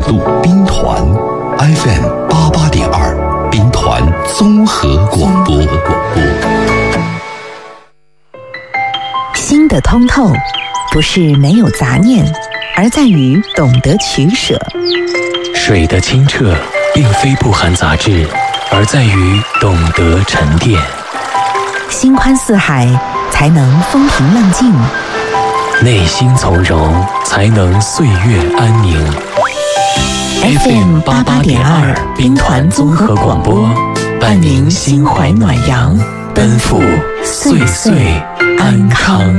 度兵团 FM88.2，兵团综合广播。 心的通透不是没有杂念，而在于懂得取舍。 水的清澈并非不含杂质，而在于懂得沉淀。 心宽似海，才能风平浪静； 内心从容，才能岁月安宁。 FM88.2兵团综合广播，伴您心怀暖阳，奔赴岁岁安康。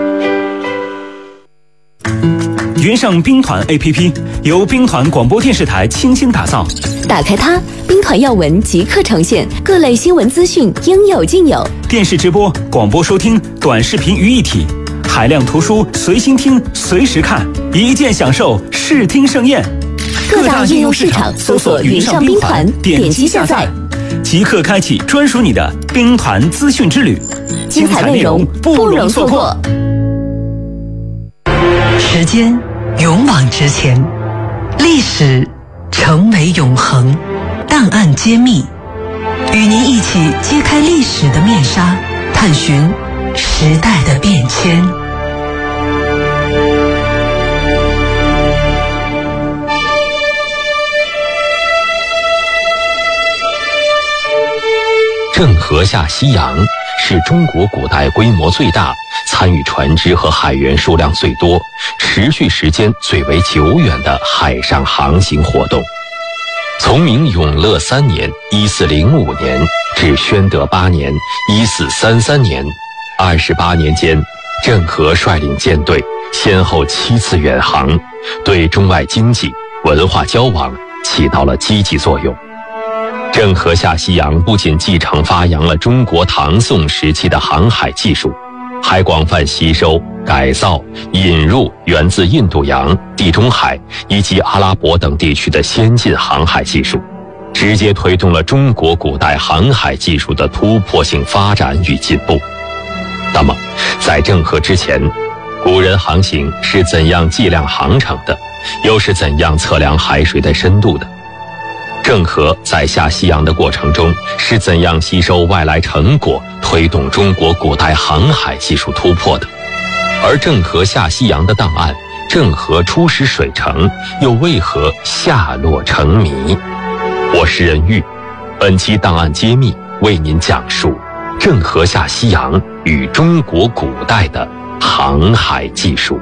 云上兵团 APP 由兵团广播电视台倾心打造， 打开它，兵团要闻即刻呈现，各类新闻资讯应有尽有， 电视直播、广播收听、短视频于一体，海量图书随心听随时看，一键享受视听盛宴。 各大应用市场搜索云上兵团，点击下载， 即刻开启专属你的兵团资讯之旅， 精彩内容不容错过。 时间勇往直前，历史成为永恒，档案揭秘，与您一起揭开历史的面纱，探寻时代的变迁。 郑和下西洋是中国古代规模最大、参与船只和海员数量最多、持续时间最为久远的海上航行活动。从明永乐3年（1405年）至宣德8年（1433年），28年间，郑和率领舰队先后7次远航，对中外经济、文化交往起到了积极作用。郑和下西洋不仅继承发扬了中国唐宋时期的航海技术，还广泛吸收、改造、引入源自印度洋、地中海以及阿拉伯等地区的先进航海技术，直接推动了中国古代航海技术的突破性发展与进步。那么，在郑和之前，古人航行是怎样计量航程的？又是怎样测量海水的深度的？郑和在下西洋的过程中是怎样吸收外来成果，推动中国古代航海技术突破的？而郑和下西洋的档案《郑和出使水城》又为何下落成谜？我是任玉，本期档案揭秘为您讲述郑和下西洋与中国古代的航海技术。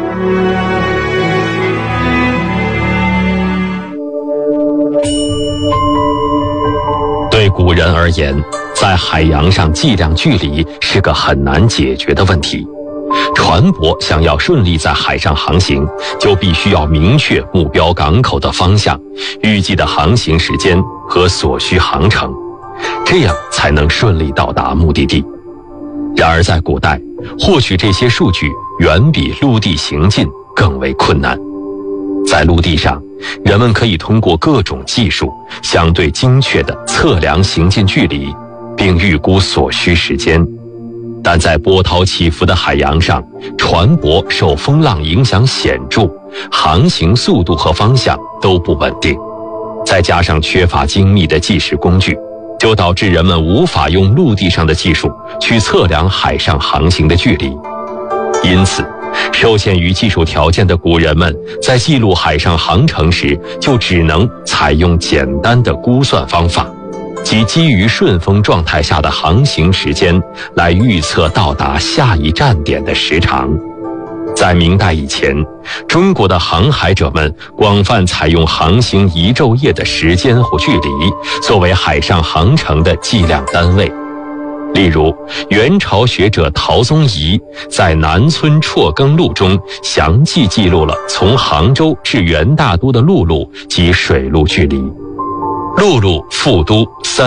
对古人而言，在海洋上计量距离是个很难解决的问题。船舶想要顺利在海上航行，就必须要明确目标港口的方向、预计的航行时间和所需航程，这样才能顺利到达目的地。然而在古代，获取这些数据远比陆地行进更为困难。在陆地上，人们可以通过各种技术相对精确地测量行进距离，并预估所需时间。但在波涛起伏的海洋上，船舶受风浪影响显著，航行速度和方向都不稳定，再加上缺乏精密的计时工具，就导致人们无法用陆地上的技术去测量海上航行的距离。因此，受限于技术条件的古人们在记录海上航程时，就只能采用简单的估算方法，即基于顺风状态下的航行时间来预测到达下一站点的时长。在明代以前，中国的航海者们广泛采用航行1昼夜的时间或距离作为海上航程的计量单位。例如，元朝学者陶宗仪在《南村辍耕录》中详细记录了从杭州至元大都的陆路及水路距离。陆路副都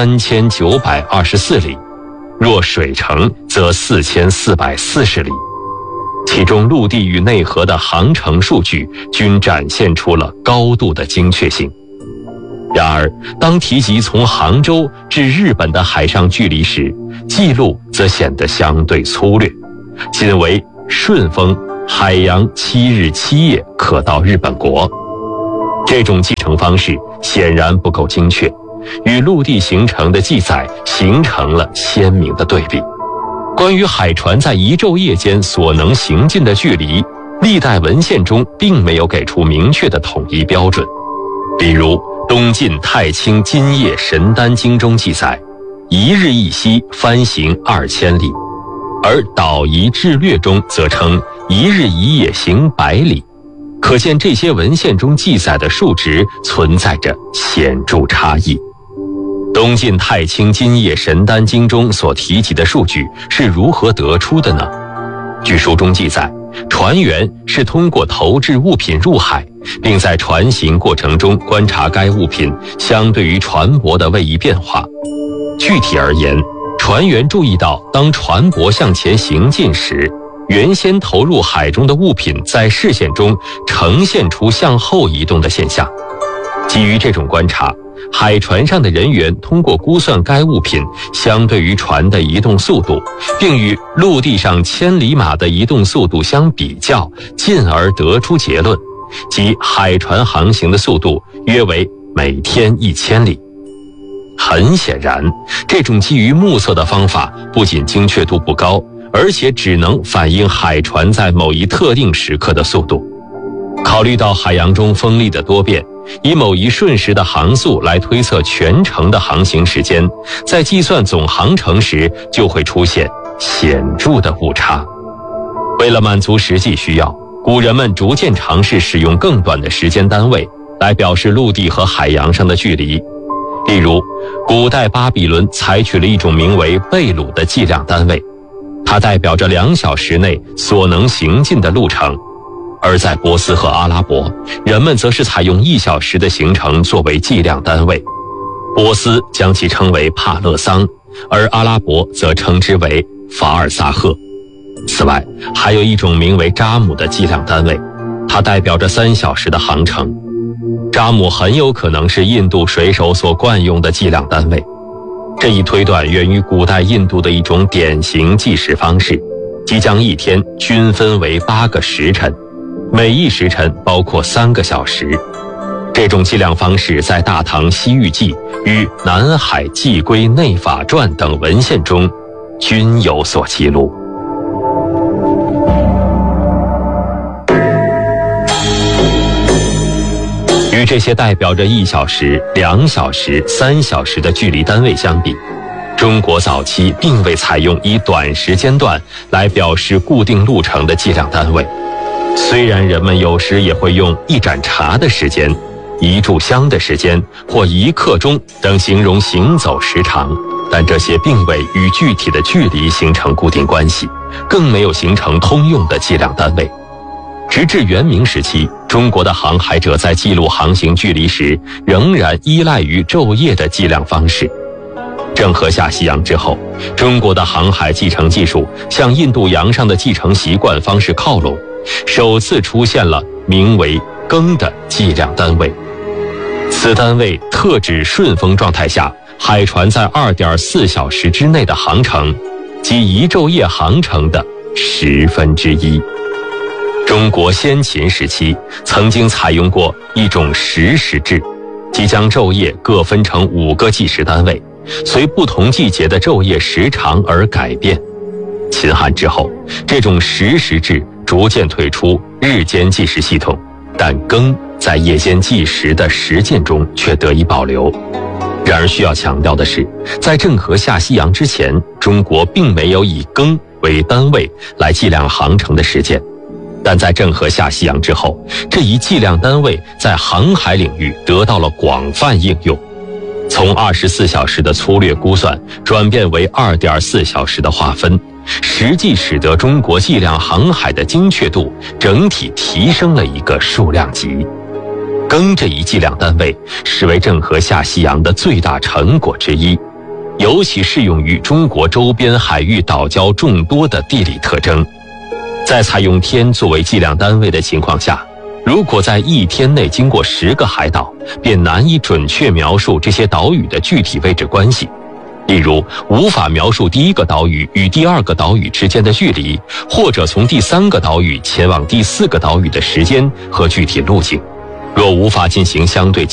3924里，若水城则4440里。其中陆地与内河的航程数据均展现出了高度的精确性。然而，当提及从杭州至日本的海上距离时，记录则显得相对粗略，仅为顺风海洋7日7夜可到日本国。 这种继承方式显然不够精确，与陆地形成的记载形成了鲜明的对比。关于海船在一昼夜间所能行进的距离，历代文献中并没有给出明确的统一标准。比如东晋太清金叶神丹经中记载，1日1夕帆行2000里，而岛夷志略中则称1日1夜行100里。可见这些文献中记载的数值存在着显著差异。东晋太清金叶神丹经中所提及的数据是如何得出的呢？据书中记载，船员是通过投掷物品入海，并在船行过程中观察该物品相对于船舶的位移变化。具体而言，船员注意到当船舶向前行进时，原先投入海中的物品在视线中呈现出向后移动的现象。基于这种观察，海船上的人员通过估算该物品相对于船的移动速度，并与陆地上千里马的移动速度相比较，进而得出结论，即海船航行的速度约为每天1000里。很显然，这种基于目测的方法不仅精确度不高，而且只能反映海船在某一特定时刻的速度。考虑到海洋中风力的多变，以某一瞬时的航速来推测全程的航行时间，在计算总航程时就会出现显著的误差。为了满足实际需要，古人们逐渐尝试使用更短的时间单位来表示陆地和海洋上的距离。例如，古代巴比伦采取了一种名为贝鲁的计量单位，它代表着2小时内所能行进的路程。而在波斯和阿拉伯，人们则是采用1小时的行程作为计量单位。波斯将其称为帕勒桑，而阿拉伯则称之为法尔萨赫。此外，还有一种名为扎姆的计量单位，它代表着3小时的航程。扎姆很有可能是印度水手所惯用的计量单位。这一推断源于古代印度的一种典型计时方式，即将一天均分为8个时辰，每一时辰包括3个小时。这种计量方式在《大唐西域记》与《南海纪归内法传》等文献中均有所记录。与这些代表着1小时、2小时、3小时的距离单位相比，中国早期并未采用以短时间段来表示固定路程的计量单位。虽然人们有时也会用1盏茶的时间、1炷香的时间或1刻钟等形容行走时长，但这些并未与具体的距离形成固定关系，更没有形成通用的计量单位。直至元明时期，中国的航海者在记录航行距离时，仍然依赖于昼夜的计量方式。郑和下西洋之后，中国的航海继承技术向印度洋上的继承习惯方式靠拢，首次出现了名为庚的计量单位。此单位特指顺风状态下海船在2.4小时之内的航程，即1昼夜航程的1/10。中国先秦时期曾经采用过一种10时制，即将昼夜各分成5个计时单位，随不同季节的昼夜时长而改变。秦汉之后，这种10时制逐渐退出日间计时系统，但庚在夜间计时的实践中却得以保留。然而需要强调的是，在郑和下西洋之前，中国并没有以庚为单位来计量航程的实践。但在郑和下西洋之后，这一计量单位在航海领域得到了广泛应用，从24小时的粗略估算转变为2.4小时的划分，实际使得中国计量航海的精确度整体提升了一个数量级。庚这一计量单位视为郑和下西洋的最大成果之一，尤其适用于中国周边海域岛礁众多的地理特征。在采用天作为计量单位的情况下，如果在1天内经过10个海岛，便难以准确描述这些岛屿的具体位置关系。例如，无法描述第1个岛屿与第2个岛屿之间的距离，或者从第3个岛屿前往第4个岛屿的时间和具体路径。 若无法进行相对